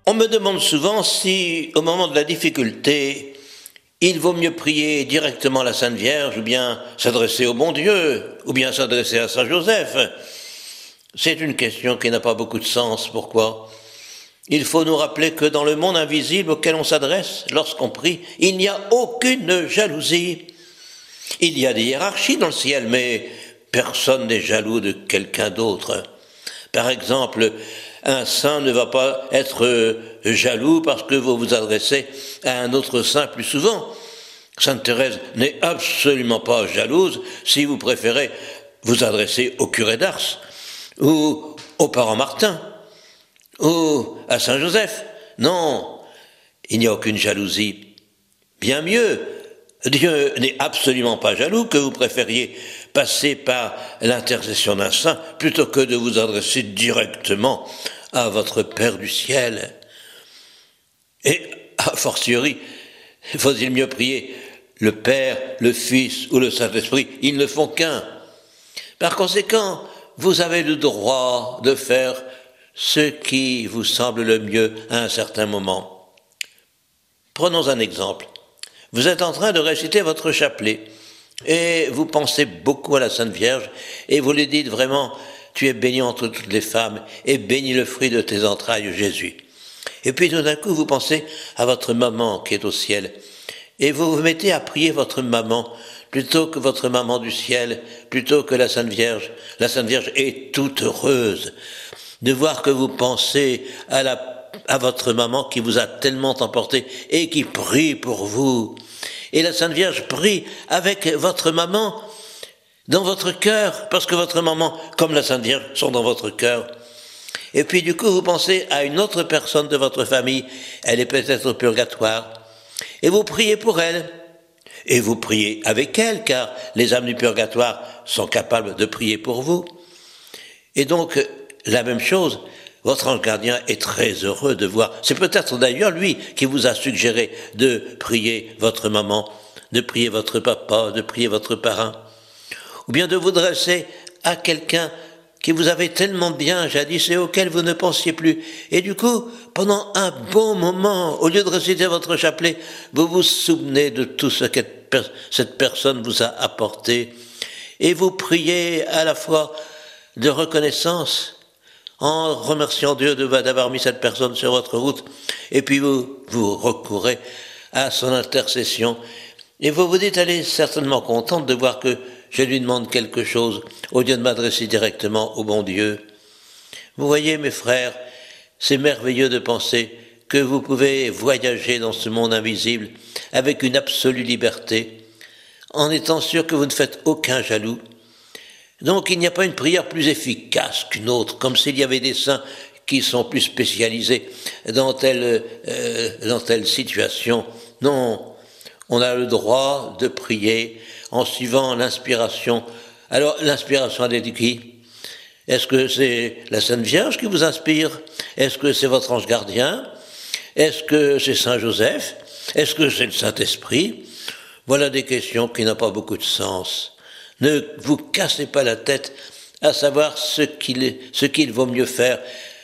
On me demande souvent si, au moment de la difficulté, il vaut mieux prier directement à la Sainte Vierge, ou bien s'adresser au bon Dieu, ou bien s'adresser à Saint Joseph. C'est une question qui n'a pas beaucoup de sens. Pourquoi ? Il faut nous rappeler que dans le monde invisible auquel on s'adresse lorsqu'on prie, il n'y a aucune jalousie. Il y a des hiérarchies dans le ciel, mais personne n'est jaloux de quelqu'un d'autre. Par exemple, un saint ne va pas être jaloux parce que vous vous adressez à un autre saint plus souvent. Sainte Thérèse n'est absolument pas jalouse si vous préférez vous adresser au curé d'Ars ou au parent Martin ou à Saint Joseph. Non, il n'y a aucune jalousie. Bien mieux, Dieu n'est absolument pas jaloux que vous préfériez passer par l'intercession d'un saint plutôt que de vous adresser directement à votre Père du ciel. Et, a fortiori, faut-il mieux prier le Père, le Fils ou le Saint-Esprit? Ils ne font qu'un. Par conséquent, vous avez le droit de faire ce qui vous semble le mieux à un certain moment. Prenons un exemple. Vous êtes en train de réciter votre chapelet et vous pensez beaucoup à la Sainte Vierge et vous lui dites vraiment « Tu es bénie entre toutes les femmes et béni le fruit de tes entrailles, Jésus ». Et puis tout d'un coup, vous pensez à votre maman qui est au ciel et vous vous mettez à prier votre maman plutôt que votre maman du ciel, plutôt que la Sainte Vierge. La Sainte Vierge est toute heureuse de voir que vous pensez à votre maman qui vous a tellement emporté et qui prie pour vous. Et la Sainte Vierge prie avec votre maman dans votre cœur, parce que votre maman, comme la Sainte Vierge, sont dans votre cœur. Et puis du coup, vous pensez à une autre personne de votre famille, elle est peut-être au purgatoire, et vous priez pour elle. Et vous priez avec elle, car les âmes du purgatoire sont capables de prier pour vous. Et donc, la même chose, votre ange gardien est très heureux de voir. C'est peut-être d'ailleurs lui qui vous a suggéré de prier votre maman, de prier votre papa, de prier votre parrain, ou bien de vous dresser à quelqu'un qui vous avait tellement bien jadis et auquel vous ne pensiez plus. Et du coup, pendant un bon moment, au lieu de réciter votre chapelet, vous vous souvenez de tout ce que cette personne vous a apporté, et vous priez à la fois de reconnaissance, en remerciant Dieu d'avoir mis cette personne sur votre route, et puis vous recourez à son intercession, et vous vous dites, elle est certainement contente de voir que je lui demande quelque chose, au lieu de m'adresser directement au bon Dieu. Vous voyez, mes frères, c'est merveilleux de penser que vous pouvez voyager dans ce monde invisible avec une absolue liberté, en étant sûr que vous ne faites aucun jaloux. Donc il n'y a pas une prière plus efficace qu'une autre, comme s'il y avait des saints qui sont plus spécialisés dans telle situation. Non, on a le droit de prier en suivant l'inspiration. Alors l'inspiration elle est de qui ? Est-ce que c'est la Sainte Vierge qui vous inspire ? Est-ce que c'est votre ange gardien ? Est-ce que c'est Saint Joseph ? Est-ce que c'est le Saint-Esprit ? Voilà des questions qui n'ont pas beaucoup de sens. Ne vous cassez pas la tête à savoir ce qu'il vaut mieux faire.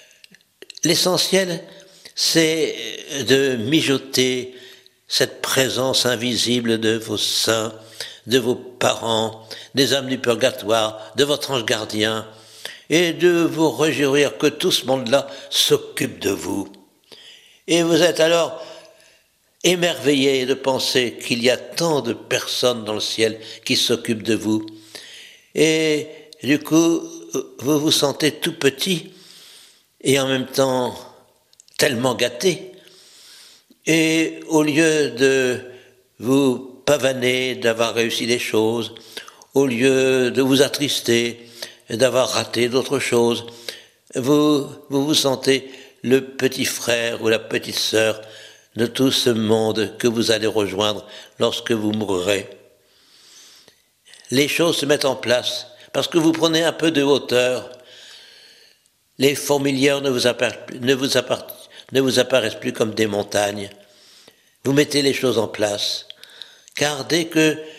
L'essentiel, c'est de mijoter cette présence invisible de vos saints, de vos parents, des âmes du purgatoire, de votre ange gardien, et de vous réjouir que tout ce monde-là s'occupe de vous. Et vous êtes alors émerveillé de penser qu'il y a tant de personnes dans le ciel qui s'occupent de vous. Et du coup, vous vous sentez tout petit et en même temps tellement gâté. Et au lieu de vous pavaner d'avoir réussi des choses, au lieu de vous attrister d'avoir raté d'autres choses, vous vous sentez le petit frère ou la petite sœur de tout ce monde que vous allez rejoindre lorsque vous mourrez. Les choses se mettent en place parce que vous prenez un peu de hauteur. Les fourmilières ne vous apparaissent plus comme des montagnes. Vous mettez les choses en place, car dès que